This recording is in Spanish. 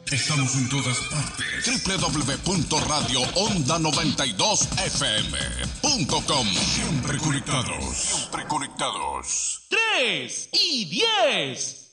Estamos en todas partes. www.radioonda92fm.com. Siempre conectados. Siempre conectados. 3 y 10.